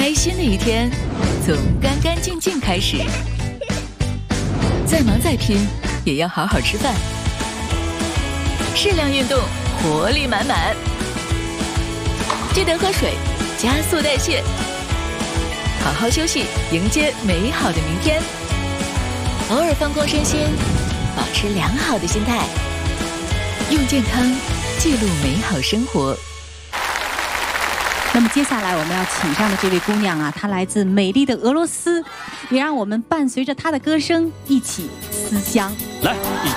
开心的一天从干干净净开始。再忙再拼，也要好好吃饭。适量运动，活力满满。记得喝水，加速代谢。好好休息，迎接美好的明天。偶尔放空身心，保持良好的心态，用健康记录美好生活。 那么接下来我们要请上的这位姑娘啊，她来自美丽的俄罗斯，也让我们伴随着她的歌声一起思乡。 来。